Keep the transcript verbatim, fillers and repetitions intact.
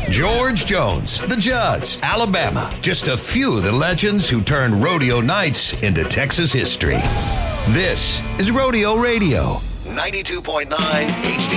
George Jones, the Judds, Alabama. Just a few of the legends who turned rodeo nights into Texas history. This is Rodeo Radio, ninety-two point nine H D.